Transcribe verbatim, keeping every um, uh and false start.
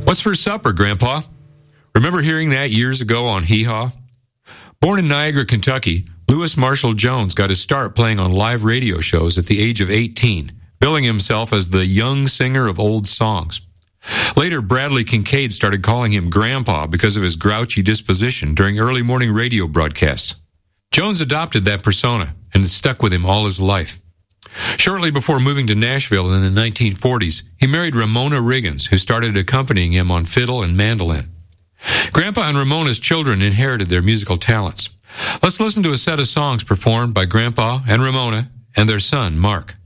What's for supper, Grandpa? Remember hearing that years ago on Hee Haw? Born in Niagara, Kentucky, Louis Marshall Jones got his start playing on live radio shows at the age of eighteen, billing himself as the young singer of old songs. Later, Bradley Kincaid started calling him Grandpa because of his grouchy disposition during early morning radio broadcasts. Jones adopted that persona and it stuck with him all his life. Shortly before moving to Nashville in the nineteen forties, he married Ramona Riggins, who started accompanying him on fiddle and mandolin. Grandpa and Ramona's children inherited their musical talents. Let's listen to a set of songs performed by Grandpa and Ramona and their son, Mark.